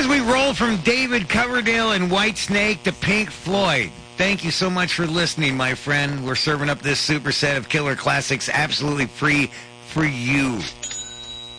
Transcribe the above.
As we roll from David Coverdale and Whitesnake to Pink Floyd. Thank you so much for listening, my friend. We're serving up this superset of killer classics absolutely free for you.